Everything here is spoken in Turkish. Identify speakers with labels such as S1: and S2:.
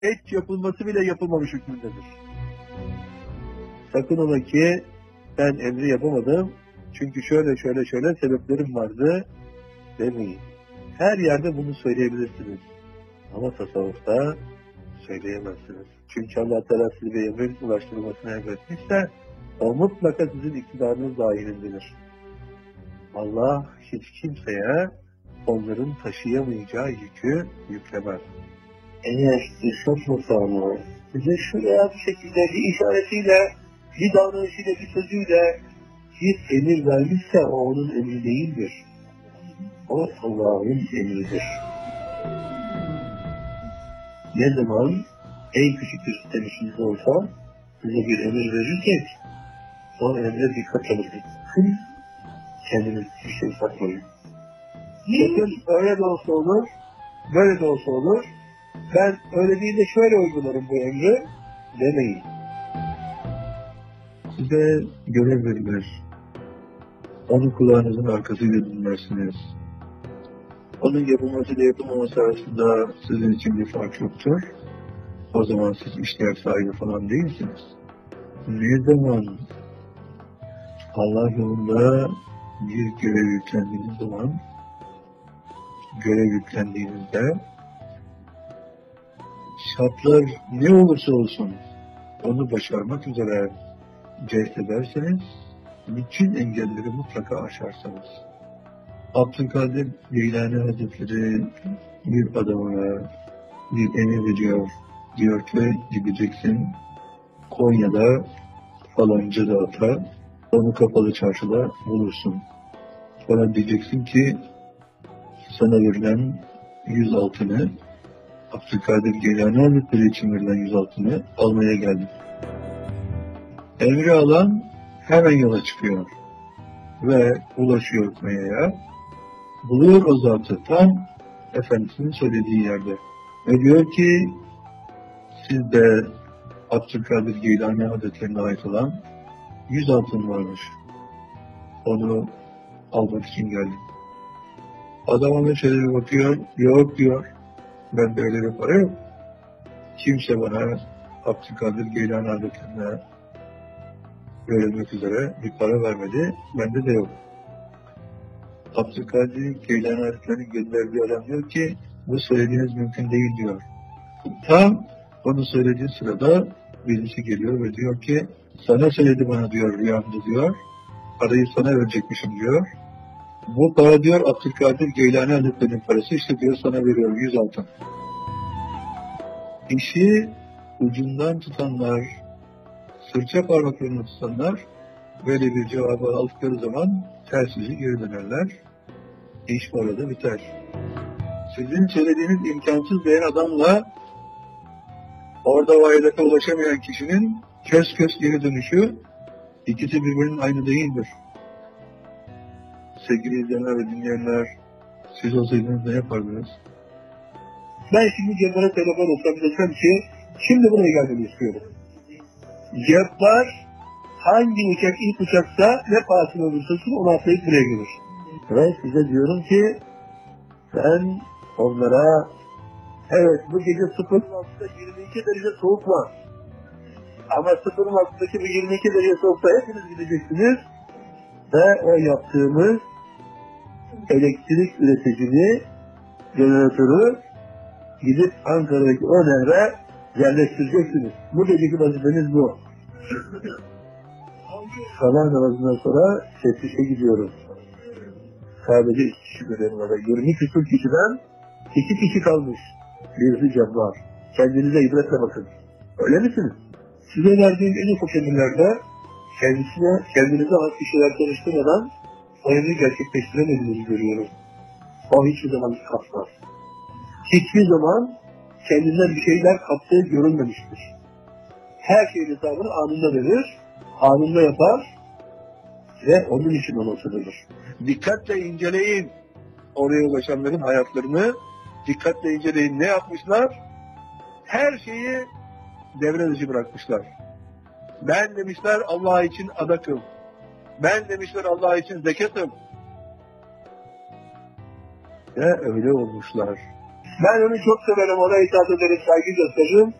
S1: et yapılması bile yapılmamış hükmündedir. Sakın ola ki ben emri yapamadım çünkü şöyle sebeplerim vardı demeyin. Her yerde bunu söyleyebilirsiniz. Ama tasavvufta söyleyemezsiniz. Çünkü Allah Teala size bir emrin ulaştırılmasını emretmişse o mutlaka sizin iktidarınız dahilindedir. Allah hiç kimseye onların taşıyamayacağı yükü yüklemez. Eğer İslam Musanı size şuraya bir şekilde bir işaretiyle, bir davranışıyla, bir sözüyle bir emir vermişse o onun emri değildir. O Allah'ın emridir. Ne zaman en küçük bir istemişiniz olsa size bir emir verirsek o emre dikkat alın. Kendiniz bir şey saklayın. Bakın öyle de olsa olur, böyle de olsa olur. Ben öyle değil de şöyle uygularım bu emri demeyin. Size görev verilir. Onu kulağınızın arkasıyla dinlersiniz. Onun yapılması ile yapılmaması arasında sizin için bir fark yoktur. O zaman siz işlev sahibi falan değilsiniz. Ne zaman Allah yolunda bir görev yüklendiğiniz zaman, görev yüklendiğinizde şartlar ne olursa olsun onu başarmak üzere cehd ederseniz bütün engelleri mutlaka aşarsınız. Abdülkadir Geylani Hazretleri bir adama bir emir veriyor. Diyor ki gideceksin Konya'da falanca dağıta, onu kapalı çarşıda bulursun. Sonra diyeceksin ki sana verilen 100 altını Abdülkadir Geylani Hazretleri için verilen 100 altını almaya geldim. Emri alan hemen yola çıkıyor ve ulaşıyor Konya'ya. Buluyor o zatı tam Efendisinin söylediği yerde. Ve diyor ki siz de Abdülkadir Geylani Hazretlerine ait olan 100 altın varmış. Onu almak için geldim. Adam ona şöyle bir bakıyor, yok diyor. Bende öyle bir para yok. Kimse bana Abdülkadir Geylani Hazretlerine verilmek üzere bir para vermedi. Bende de yok. Abdülkadir Geylani Hazretleri'nin gönderdiği adam diyor ki bu söylediğiniz mümkün değil diyor. Tam onu söylediği sırada birisi geliyor ve diyor ki sana söyledi bana diyor rüyamda diyor. Parayı sana verecekmişim diyor. Bu para diyor Abdülkadir Geylani Hazretleri'nin parası işte diyor sana veriyor 100 altın. İşi ucundan tutanlar, sırça parmaklarını tutanlar böyle bir cevabı aldıkları zaman tersizi geri dönerler. İş orada biter. Sizin söylediğiniz imkansız diyen adamla orada o hedefe ulaşamayan kişinin kös kös geri dönüşü ikisi birbirinin aynı değildir. Sevgili izleyenler ve dinleyenler, siz olsaydınız ne yapardınız? Ben şimdi Cebbar'a telefon etsem desem ki şimdi buraya gelmeni istiyorum. Cebbar hangi uçak ilk uçaksa ne pahasına olursa onu atlayıp buraya gelir. Ve size diyorum ki ben onlara evet bu gece 0'ın altında 22 derece soğuk var. Ama 0'ın altındaki bu 22 derece soğukta hepiniz gideceksiniz. Ve o yaptığımız elektrik üreticini, jeneratörü gidip Ankara'daki o nehre yerleştireceksiniz. Bu geceki vazifeniz bu. Sabah namazından sonra teftişe gidiyoruz. Sadece 2 kişi görelim orada. 20 küsur kişiden 2 kişi kalmış. Birisi Cebbar. Kendinize ibretle bakın. Öyle misiniz? Size verdiğim en ufak emirlerde kendinize ait kişiler tanıştırmadan o emri gerçekleştiremediğinizi görüyorum. O hiçbir zaman kapmaz. Hiçbir zaman kendinden bir şeyler kaptığı görülmemiştir. Her şeyin hesabını anında verir, anında yapar ve onun için ona sığınır. Dikkatle inceleyin oraya ulaşanların hayatlarını, dikkatle inceleyin ne yapmışlar? Her şeyi devre dışı bırakmışlar. Ben demişler Allah için adakım. Ben demişler Allah için zekatım. Ve öyle olmuşlar. Ben onu çok severim, ona itaat ederim, saygı gösteririm.